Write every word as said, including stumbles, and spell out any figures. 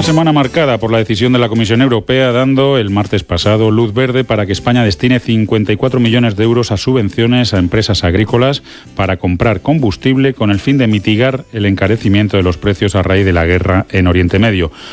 Una semana marcada por la decisión de la Comisión Europea, dando el martes pasado luz verde para que España destine cincuenta y cuatro millones de euros a subvenciones a empresas agrícolas para comprar combustible con el fin de mitigar el encarecimiento de los precios a raíz de la guerra en Oriente Medio.